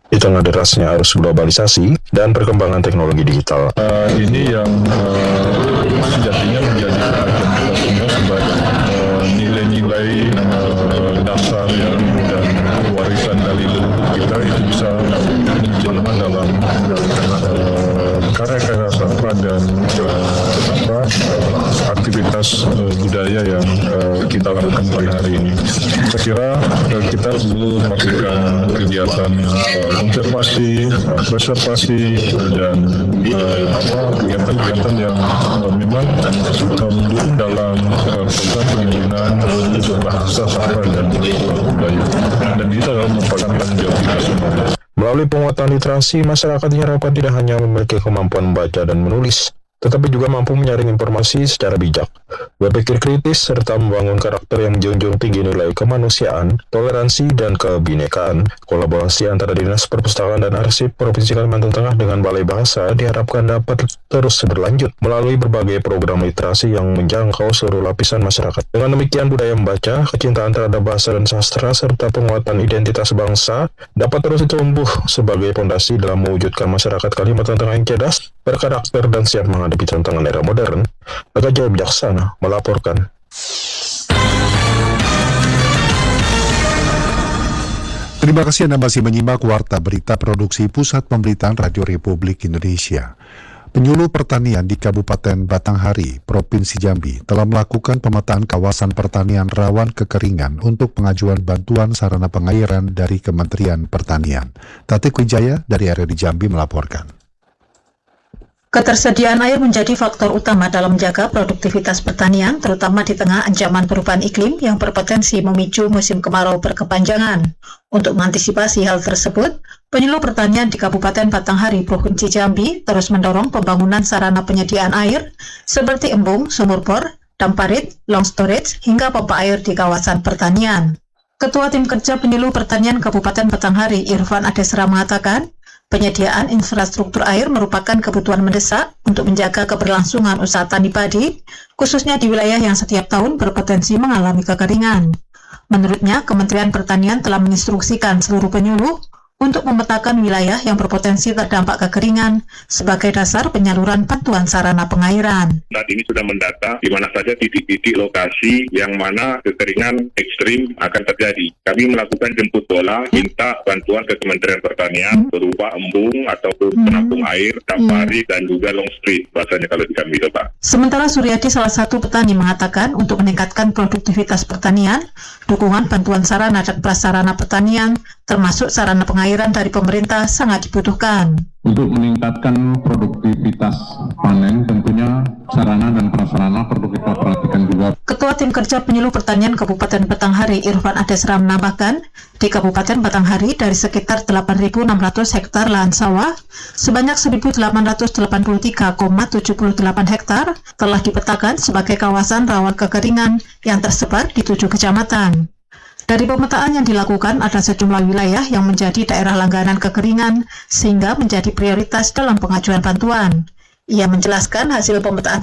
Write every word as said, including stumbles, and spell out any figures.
di tengah derasnya arus globalisasi dan perkembangan teknologi digital. Uh, ini yang uh, sejatinya menjadi perhatian kita semua sebagai uh, nilai-nilai uh, dasar ya, dan warisan dari leluhur kita itu bisa menjelma dalam uh, karya-karya sastra dan uh, apa, aktivitas uh, budaya yang uh, kita lakukan pada hari ini. Saya kira uh, kita perlu melakukan kegiatan uh, konservasi, uh, preservasi, uh, dan uh, apa, kegiatan-kegiatan yang uh, memang uh, mendukung dalam uh, program penggunaan uh, bahasa sastra dan budaya. Dan itu adalah merupakan tanggung jawab kita semua. Melalui penguatan literasi, masyarakat diharapkan tidak hanya memiliki kemampuan membaca dan menulis, tetapi juga mampu menyaring informasi secara bijak, berpikir kritis, serta membangun karakter yang menjunjung tinggi nilai kemanusiaan, toleransi, dan kebinekaan. Kolaborasi antara Dinas Perpustakaan dan Arsip Provinsi Kalimantan Tengah dengan Balai Bahasa diharapkan dapat terus berlanjut melalui berbagai program literasi yang menjangkau seluruh lapisan masyarakat. Dengan demikian, budaya membaca, kecintaan terhadap bahasa dan sastra, serta penguatan identitas bangsa dapat terus tumbuh sebagai fondasi dalam mewujudkan masyarakat Kalimantan Tengah yang cerdas, berkarakter, dan siap menghadapi tantangan era modern. Aga Jaya Bijaksana melaporkan. Terima kasih Anda masih menyimak Warta Berita Produksi Pusat Pemberitaan Radio Republik Indonesia. Penyuluh Pertanian di Kabupaten Batanghari, Provinsi Jambi, telah melakukan pemetaan kawasan pertanian rawan kekeringan untuk pengajuan bantuan sarana pengairan dari Kementerian Pertanian. Tatik Wijaya dari R R I Jambi melaporkan. Ketersediaan air menjadi faktor utama dalam menjaga produktivitas pertanian, terutama di tengah ancaman perubahan iklim yang berpotensi memicu musim kemarau berkepanjangan. Untuk mengantisipasi hal tersebut, penyuluh pertanian di Kabupaten Batanghari, Provinsi Jambi, terus mendorong pembangunan sarana penyediaan air seperti embung, sumur bor, dam parit, long storage, hingga pompa air di kawasan pertanian. Ketua Tim Kerja Penyuluh Pertanian Kabupaten Batanghari, Irfan Adesra, mengatakan, penyediaan infrastruktur air merupakan kebutuhan mendesak untuk menjaga keberlangsungan usaha tani padi, khususnya di wilayah yang setiap tahun berpotensi mengalami kekeringan. Menurutnya, Kementerian Pertanian telah menginstruksikan seluruh penyuluh untuk memetakan wilayah yang berpotensi terdampak kekeringan sebagai dasar penyaluran bantuan sarana pengairan. Saat ini sudah mendata di mana saja titik-titik lokasi yang mana kekeringan ekstrim akan terjadi. Kami melakukan jemput bola, minta bantuan ke Kementerian Pertanian berupa embung ataupun penampung air, tampari, dan juga long street, bahasanya kalau di kami itu, Pak. Sementara Suryadi, salah satu petani, mengatakan untuk meningkatkan produktivitas pertanian, dukungan bantuan sarana dan prasarana pertanian, termasuk sarana pengairan dari pemerintah sangat dibutuhkan. Untuk meningkatkan produktivitas panen, tentunya sarana dan prasarana perlu kita perhatikan juga. Ketua Tim Kerja Penyuluh Pertanian Kabupaten Batanghari, Irfan Adesra, menambahkan, di Kabupaten Batanghari dari sekitar delapan ribu enam ratus hektar lahan sawah, sebanyak seribu delapan ratus delapan puluh tiga koma tujuh delapan hektar telah dipetakan sebagai kawasan rawan kekeringan yang tersebar di tujuh kecamatan. Dari pemetaan yang dilakukan, ada sejumlah wilayah yang menjadi daerah langganan kekeringan sehingga menjadi prioritas dalam pengajuan bantuan. Ia menjelaskan hasil pemetaan